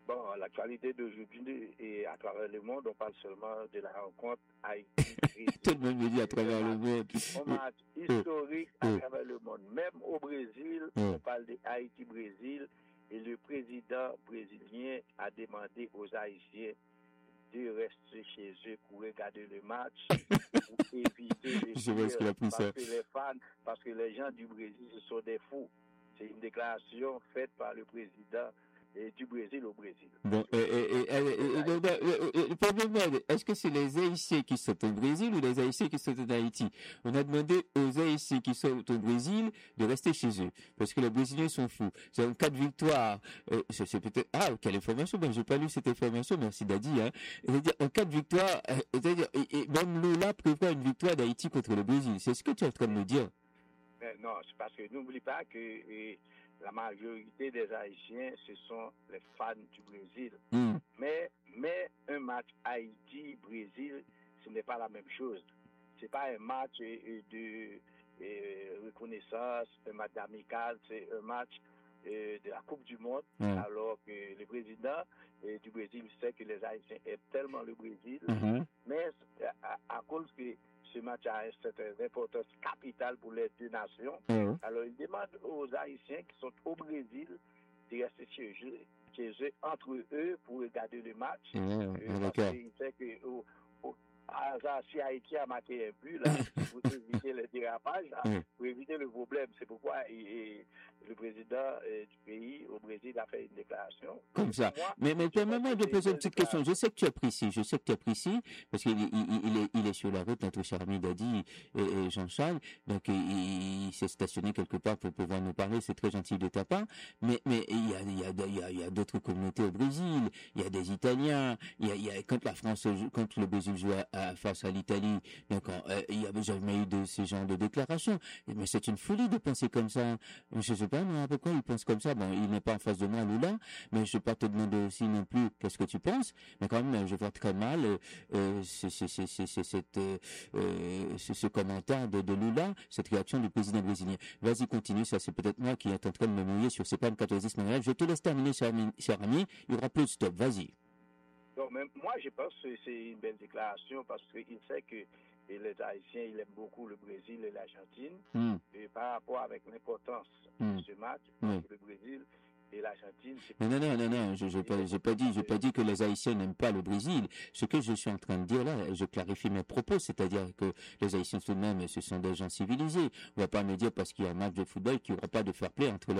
Bon, l'actualité d'aujourd'hui et à travers le monde, on parle seulement de la rencontre Haïti-Brésil. Tout le monde me dit à travers le monde. Un match historique à travers le monde. Même au Brésil, on parle de Haïti-Brésil et le président brésilien a demandé aux Haïtiens de rester chez eux pour regarder le match, pour éviter de parce que les gens du Brésil, ce sont des fous. C'est une déclaration faite par le président du Brésil au Brésil. Bon, le problème est, est-ce que c'est les Haïtiens qui sont au Brésil ou les Haïtiens qui sont en Haïti? On a demandé aux Haïtiens qui sont au Brésil de rester chez eux, parce que les Brésiliens sont fous. C'est en cas de victoire, c'est peut-être, quelle information? Ben, j'ai pas lu cette information, merci Dadi, hein. C'est-à-dire, en cas de victoire, c'est-à-dire, même Lula prévoit une victoire d'Haïti contre le Brésil. C'est ce que tu es en train de me dire? Non, c'est parce que n'oublie pas que la majorité des Haïtiens, ce sont les fans du Brésil. Mais un match Haïti-Brésil, ce n'est pas la même chose. Ce n'est pas un match de reconnaissance, un match amical, c'est un match de la Coupe du Monde, alors que le président du Brésil sait que les Haïtiens aiment tellement le Brésil, mais à cause que ce match a une certaine importance capitale pour les deux nations. Alors, il demande aux Haïtiens qui sont au Brésil de rester chez eux, entre eux, pour regarder le match. Parce qu'il sait que si Haïti a marqué un but, là, pour éviter le dérapage, pour éviter le problème. C'est pourquoi le président du pays au Brésil a fait une déclaration. Comme ça. Mais permets-moi de poser une petite question. Je sais que tu apprécies, parce qu'il est sur la route, notre cher ami Dadi et Jean-Charles, donc il s'est stationné quelque part pour pouvoir nous parler, c'est très gentil de ta part, mais il y a d'autres communautés au Brésil, il y a des Italiens, quand le Brésil joue face à l'Italie, donc il y a jamais eu de ce genre de déclaration, mais c'est une folie de penser comme ça. Je sais pas moi, pourquoi il pense comme ça. Bon, il n'est pas en face de moi, Lula, mais je vais pas te demander aussi non plus qu'est-ce que tu penses, mais quand même je vois très mal ce commentaire de Lula, cette réaction du président brésilien. Vas-y, continue, ça c'est peut-être moi qui est en train de me mouiller sur ces pannes 14 Montréal. Je te laisse terminer, cher ami, il y aura plus de stop, vas-y. Donc, même moi, je pense que c'est une belle déclaration parce qu'il sait que les Haïtiens, ils aiment beaucoup le Brésil et l'Argentine. Et par rapport avec l'importance de ce match, entre le Brésil et l'Argentine. Non, j'ai pas dit que les Haïtiens n'aiment pas le Brésil. Ce que je suis en train de dire là, je clarifie mes propos, c'est-à-dire que les Haïtiens tout de même, ce sont des gens civilisés. On va pas me dire parce qu'il y a un match de football qu'il n'y aura pas de fair play entre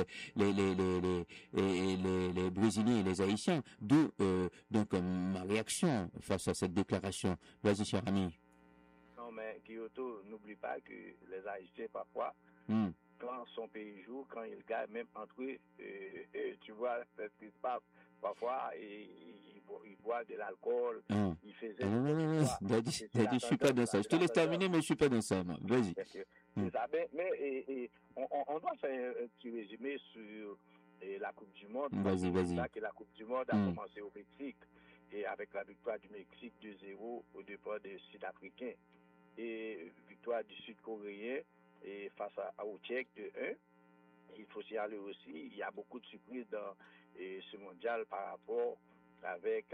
les Brésiliens et les Haïtiens. D'où donc ma réaction face à cette déclaration. Vas-y, cher ami. Non, mais Kyoto, n'oublie pas que les Haïtiens parfois, quand son pays joue, quand ils gagnent, même entre eux, tu vois, ce qui se passe. Parfois, ils boivent de l'alcool, ils faisaient... Non, je suis pas dans ça. Je te laisse terminer, mais je suis pas dans ça, moi. Vas-y. C'est ça, mais on doit faire un petit résumé sur la Coupe du Monde. Vas-y. Que la Coupe du Monde a commencé au Mexique, et avec la victoire du Mexique 2-0 au départ des Sud-Africains, et victoire du Sud-Coréen et face au Tchèque de 1. Il faut s'y aller aussi. Il y a beaucoup de surprises dans ce mondial par rapport avec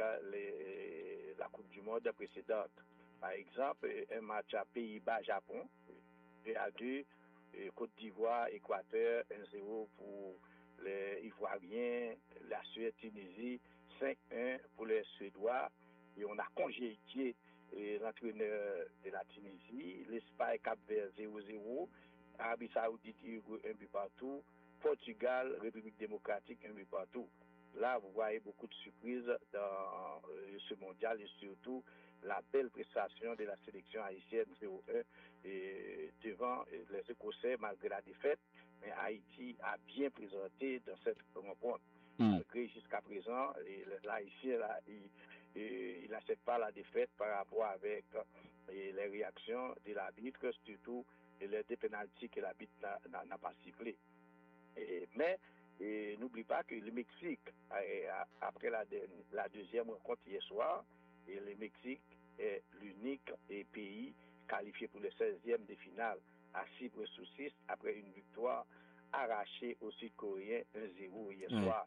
la Coupe du Monde précédente. Par exemple, un match à Pays-Bas-Japon, 2-2, Côte d'Ivoire, Équateur, 1-0 pour les Ivoiriens, la Suède, Tunisie, 5-1 pour les Suédois. Et on a congédié l'entraîneur de la Tunisie, l'Espagne Cap-Vert 0-0, Arabie Saoudite, Uruguay 1 but partout, Portugal, République démocratique 1 but partout. Là, vous voyez beaucoup de surprises dans ce mondial et surtout la belle prestation de la sélection haïtienne 0-1 et devant les Écossais malgré la défaite. Mais Haïti a bien présenté dans cette rencontre. Malgré jusqu'à présent, l'Haïtien, il n'accepte pas la défaite par rapport avec les réactions de l'arbitre, surtout les deux pénaltys que l'arbitre n'a pas sifflé. Mais n'oublie pas que le Mexique, après la deuxième rencontre hier soir, et le Mexique est l'unique pays qualifié pour le 16e de finale à 6 sur 6 après une victoire arrachée aux Sud-Coréens 1-0 hier soir.